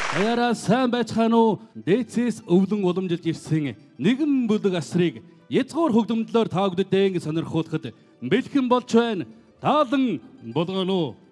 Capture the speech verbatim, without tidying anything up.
Аяараа сайн байцгаана уу? Дээцээс өвлөн уламжилж ирсэн нэгэн бүлэг асрыг язгуур хөгдөмдлөөр та бүдэд сонирхуулахад бэлхэн болж байна. Таалан болгоно уу?